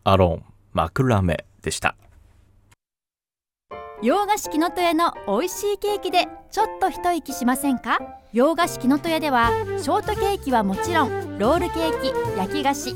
アロン枕目でした。 洋菓子きのとやの美味しいケーキでちょっと一息しませんか？洋菓子きのとやではショートケーキはもちろんロールケーキ、焼き菓子、